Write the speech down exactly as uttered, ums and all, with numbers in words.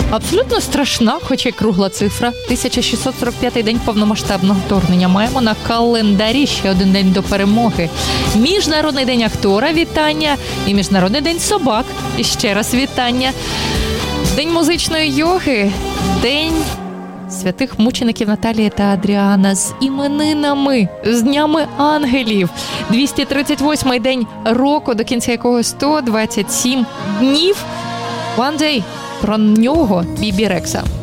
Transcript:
Абсолютно страшна, хоча й кругла цифра. тисяча шістсот сорок п'ятий день повномасштабного вторгнення. Маємо на календарі ще один день до перемоги. Міжнародний день актора – вітання. І Міжнародний день собак – і ще раз вітання. День музичної йоги. День святих мучеників Наталії та Адріана з іменинами, з днями ангелів. двісті тридцять восьмий день року, до кінця якого сто двадцять сім днів. One Day. Про нього Бібі Рекса.